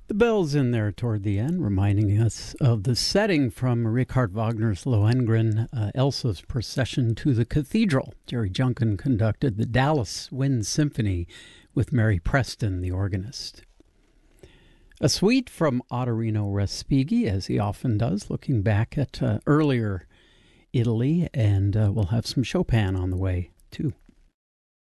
The bells in there toward the end, reminding us of the setting from Richard Wagner's Lohengrin, Elsa's Procession to the Cathedral. Jerry Junkin conducted the Dallas Wind Symphony with Mary Preston, the organist. A suite from Ottorino Respighi, as he often does, looking back at earlier Italy, and we'll have some Chopin on the way, too.